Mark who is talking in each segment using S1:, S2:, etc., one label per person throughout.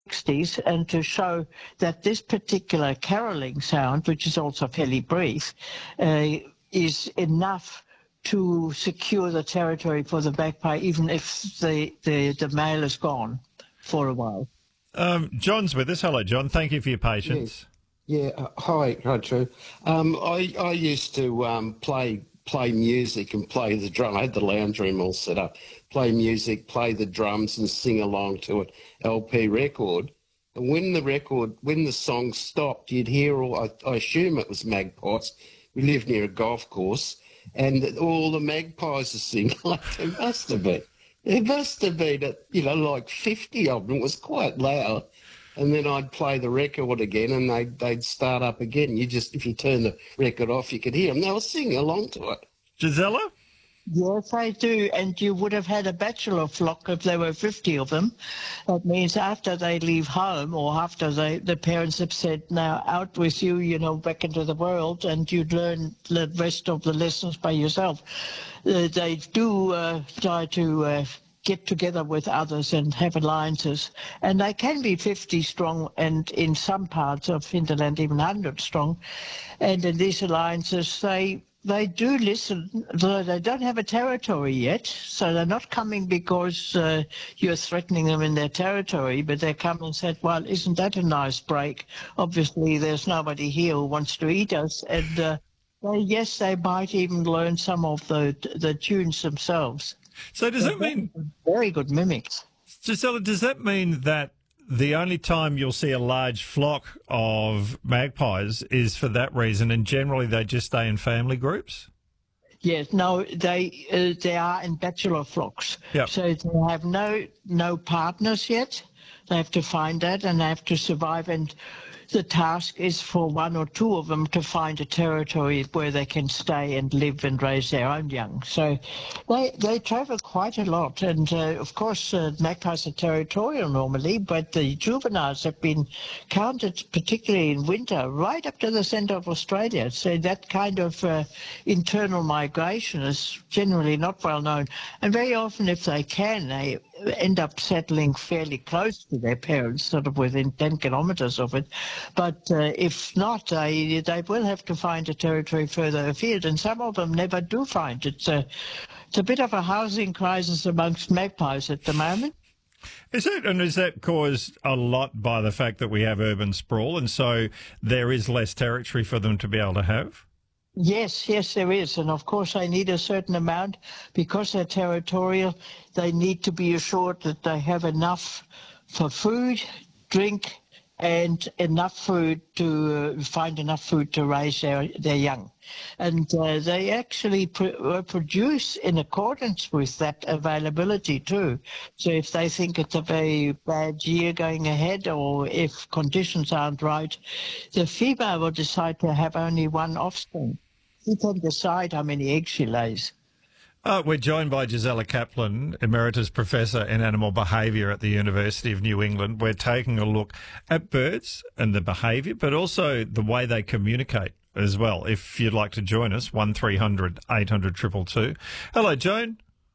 S1: 60s, and to show that this particular caroling sound, which is also fairly brief, is enough to secure the territory for the magpie, even if the male is gone for a while.
S2: John's with us. Hello, John. Thank you for your patience.
S3: Hi, Drew. I used to play music and play the drum. I had the lounge room all set up. Play music, play the drums, and sing along to it. LP record. And when the song stopped, you'd hear I assume it was magpies. We lived near a golf course, and all the magpies are singing. Like there must have been. There must have been, like 50 of them. It was quite loud. And then I'd play the record again, and they'd start up again. If you turn the record off, you could hear them. They were singing along to it.
S2: Gisela?
S1: Yes, I do. And you would have had a bachelor flock if there were 50 of them. That means after they leave home, or after the parents have said, now out with you, back into the world, and you'd learn the rest of the lessons by yourself. They do try to get together with others and have alliances. And they can be 50 strong, and in some parts of hinterland even 100 strong. And in these alliances, they do listen, though they don't have a territory yet. So they're not coming because you're threatening them in their territory, but they come and say, well, isn't that a nice break? Obviously, there's nobody here who wants to eat us. And yes, they might even learn some of the tunes themselves.
S2: So does that mean...
S1: Very good mimics.
S2: Gisela, does that mean that the only time you'll see a large flock of magpies is for that reason, and generally they just stay in family groups?
S1: Yes, no, they are in bachelor flocks.
S2: Yep.
S1: So they have no partners yet. They have to find that, and they have to survive. And the task is for one or two of them to find a territory where they can stay and live and raise their own young. So they travel quite a lot. And, of course, magpies are territorial normally, but the juveniles have been counted, particularly in winter, right up to the centre of Australia. So that kind of internal migration is generally not well known. And very often, if they can, they end up settling fairly close to their parents, sort of within 10 kilometres of it. But if not, they will have to find a territory further afield, and some of them never do find it. It's a bit of a housing crisis amongst magpies at the moment.
S2: Is that caused a lot by the fact that we have urban sprawl, and so there is less territory for them to be able to have?
S1: Yes, there is. And of course, they need a certain amount. Because they're territorial, they need to be assured that they have enough for food, drink, and enough food to find enough food to raise their young. And they actually produce in accordance with that availability too. So if they think it's a very bad year going ahead, or if conditions aren't right, the female will decide to have only one offspring. She can decide how many eggs she lays.
S2: We're joined by Gisela Kaplan, Emeritus Professor in Animal Behaviour at the University of New England. We're taking a look at birds and the behaviour, but also the way they communicate as well. If you'd like to join us, 1300 800 222. Hello, Joan.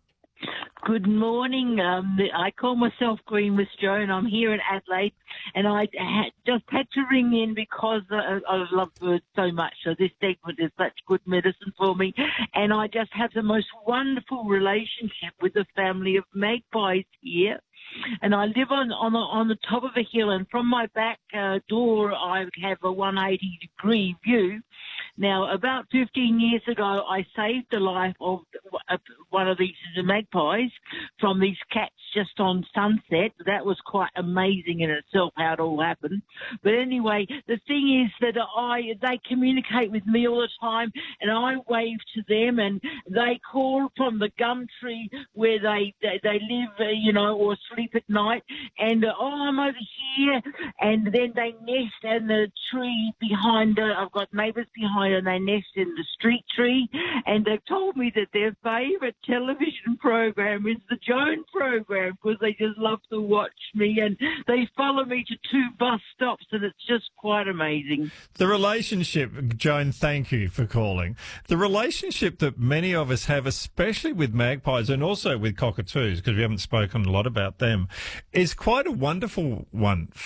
S4: Good morning. I call myself Green with Joan. I'm here in Adelaide, and I just had to ring in because I love birds so much. So this segment is such good medicine for me, and I just have the most wonderful relationship with the family of magpies here. And I live on the top of a hill, and from my back door I have a 180-degree view. Now, about 15 years ago, I saved the life of one of these magpies from these cats just on Sunset. That was quite amazing in itself, how it all happened. But anyway, the thing is that they communicate with me all the time, and I wave to them, and they call from the gum tree where they live, or sleep at night, and I'm over here, and then they nest in the tree behind. I've got neighbours behind, and they nest in the street tree, and they've told me that their favourite television program is the Joan program, because they just love to watch me, and they follow me to 2 bus stops, and it's just quite amazing.
S2: The relationship, Joan, thank you for calling. The relationship that many of us have, especially with magpies and also with cockatoos, because we haven't spoken a lot about them, is quite a wonderful one.